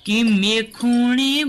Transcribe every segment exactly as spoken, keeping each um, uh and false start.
कि मेखुणी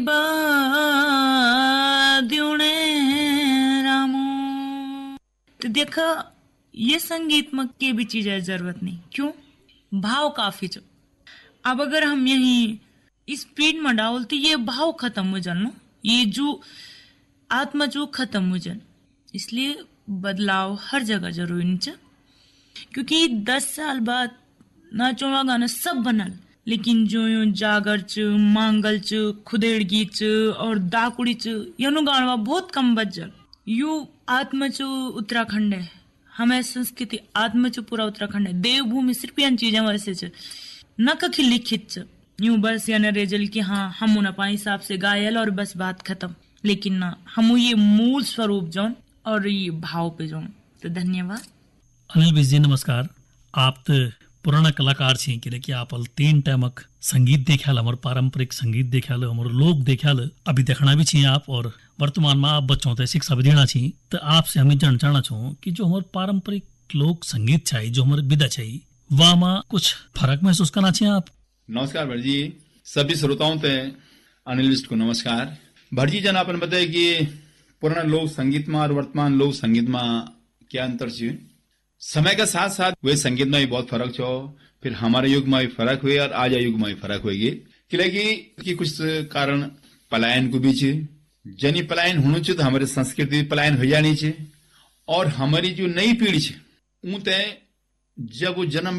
बाद्युणे रामो। तो देखा ये संगीत में के भी चीज है जरूरत नहीं, क्यों? भाव काफी चो। अब अगर हम यही स्पीड में डाल तो ये भाव खत्म हो जानो, ये जो आत्मा जो खत्म हो जाए। इसलिए बदलाव हर जगह जरूरी नहीं, क्योंकि दस साल बाद नाचोड़ा गाना सब बनल, लेकिन जो यो जागर च, मांगल च, खुदेड़ गीत च और दाकुड़ी च, यनु गानवा बहुत कम बच जल। यू आत्मा च उत्तराखंड है, हमें संस्कृति आत्मा च पूरा उत्तराखंड है। देवभूमि सिर्फ इन चीजें वैसे च न कखी लिखित च, यूं बस या न रेजल की हाँ हम उन अपने हिसाब से गायल और बस बात खत्म। लेकिन ना, हम ये मूल स्वरूप जौन और ये भाव पे जौन। तो धन्यवाद। अनिल भाई जी नमस्कार। आप तो पुराना कलाकार छी कि कि आप तीन टाइमक संगीत देख्याल, हमारे पारंपरिक संगीत देख्याल, हमारे लोक देख्याल, अभी देखना भी छी आप, और वर्तमान में आप बच्चों ते शिक्षा भी देना छी। तो आपसे हमें जानना चाहना चाहूँ कि जो हमारे पारंपरिक लोक संगीत चाहिए, जो हमारे विधा चाहिए, वह में कुछ फर्क महसूस करना चाहिए आप? नमस्कार भटजी, सभी श्रोताओं ते अनिल विष्ट को नमस्कार। भटजी जन आपने बताया कि पुराना लोक संगीत में और वर्तमान लोक संगीत में क्या अंतर है। समय के साथ साथ वे संगीत में भी बहुत फर्क छो, फिर हमारे युग में भी फर्क हुए और आज युग में भी फर्क होगी। कि कुछ कारण पलायन को भी छे, जनी पलायन होना चाहिए तो हमारी संस्कृति पलायन हो जानी चाहिए। और हमारी जो नई पीढ़ी है ऊते जब वो जन्म